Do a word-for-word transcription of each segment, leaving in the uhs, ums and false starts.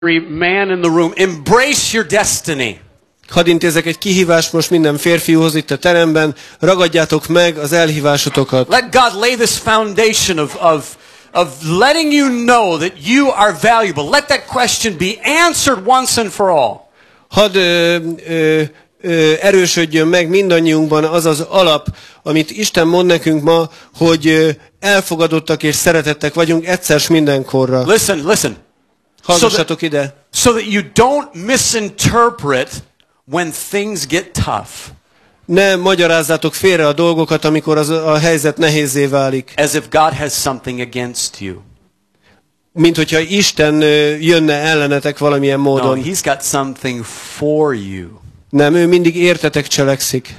Every man in the room, embrace your destiny. Hadd intézek egy kihívást most minden férfihoz itt a teremben, ragadjátok meg az elhívásotokat. Let God lay this foundation of, of, of letting you know that you are valuable. Let that question be answered once and for all. Hadd ö, ö, ö, erősödjön meg mindannyiunkban az az alap, amit Isten mond nekünk ma, hogy ö, elfogadottak és szeretettek vagyunk egyszer s mindenkorra. Listen, listen. Hallgassatok ide. So that you don't misinterpret when things get tough. Ne magyarázzátok félre a dolgokat, amikor az, a helyzet nehézzé válik. As if God has something against you. Mint hogyha Isten jönne ellenetek valamilyen módon. No, he's got something for you. Nem, ő mindig értetek cselekszik.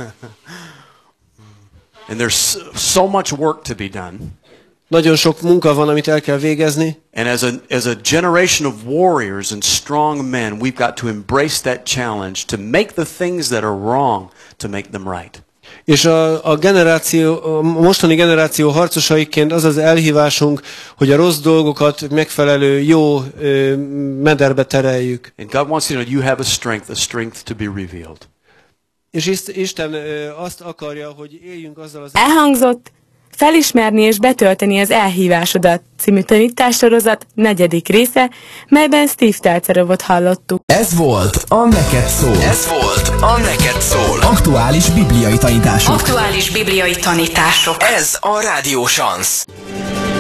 And there's so much work to be done. Nagyon sok munka van, amit el kell végezni. And as a, as a generation of warriors and strong men, we've got to embrace that challenge to make the things that are wrong, to make them right. És a, a, generáció, a mostani generáció harcosaiként az az elhívásunk, hogy a rossz dolgokat megfelelő jó ö, mederbe tereljük. And God wants you to know you have a strength, a strength to be revealed. És Isten ö, azt akarja, hogy éljünk azzal az... Elhangzott Felismerni és betölteni az elhívásodat című tanítássorozat negyedik része, melyben Steve Telcerovot hallottuk. Ez volt a Neked Szól. Ez volt a Neked Szól. Aktuális bibliai tanítások. Aktuális bibliai tanítások. Ez a Rádió Sansz.